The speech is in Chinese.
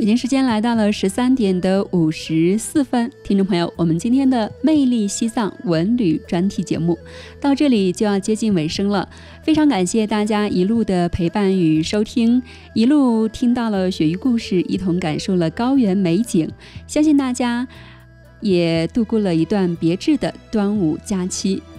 北京时间来到了13:54，听众朋友，我们今天的魅力西藏文旅专题节目到这里就要接近尾声了，非常感谢大家一路的陪伴与收听，一路听到了雪域故事，一同感受了高原美景，相信大家也度过了一段别致的端午假期。